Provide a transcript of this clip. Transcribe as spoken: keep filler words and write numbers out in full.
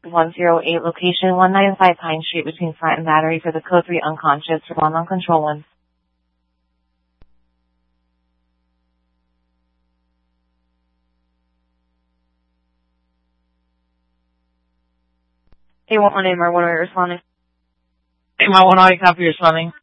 one oh eight, location one ninety-five Pine Street between Front and Battery for the code three unconscious for one on control one. eight one one, A M R one oh eight responding. eight one one, copy responding.